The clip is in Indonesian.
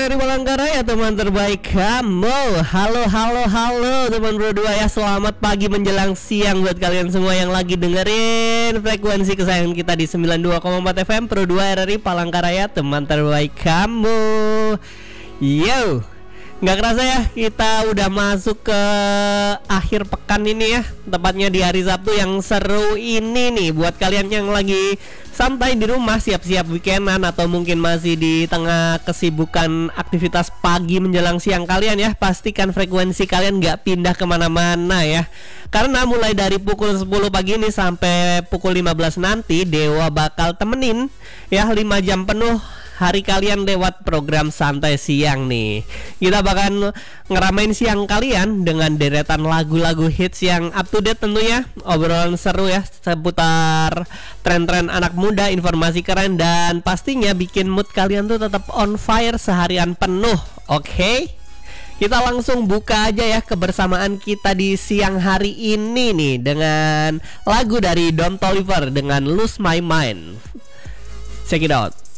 RRI Palangkaraya, teman terbaik kamu. Halo teman berdua ya. Selamat pagi menjelang siang buat kalian semua yang lagi dengerin frekuensi kesayangan kita di 92,4 FM Pro 2 RRI Palangkaraya, teman terbaik kamu. Yo, nggak kerasa ya, kita udah masuk ke akhir pekan ini ya. Tepatnya di hari Sabtu yang seru ini nih. Buat kalian yang lagi santai di rumah, siap-siap weekendan, atau mungkin masih di tengah kesibukan aktivitas pagi menjelang siang kalian ya, pastikan frekuensi kalian gak pindah kemana-mana ya. Karena mulai dari pukul 10 pagi ini sampai pukul 15 nanti, Dewa bakal temenin ya 5 jam penuh hari kalian lewat program santai siang nih. Kita bakal ngeramein siang kalian dengan deretan lagu-lagu hits yang up to date tentunya. Obrolan seru ya seputar tren-tren anak muda, informasi keren, dan pastinya bikin mood kalian tuh tetap on fire seharian penuh. Oke? Kita langsung buka aja ya kebersamaan kita di siang hari ini nih dengan lagu dari Don Toliver dengan Lose My Mind. Check it out.